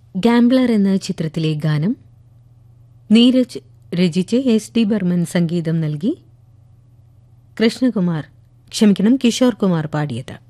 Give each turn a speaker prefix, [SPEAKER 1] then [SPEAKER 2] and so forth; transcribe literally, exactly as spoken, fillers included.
[SPEAKER 1] Gambler എന്ന ചിത്രത്തിലെ ഗാനം നീരജ് രചിച്ച് എസ് ഡി ബർമൻ സംഗീതം നൽകി കൃഷ്ണകുമാർ ക്ഷമിക്കണം കിഷോർ കുമാർ പാടിയത്.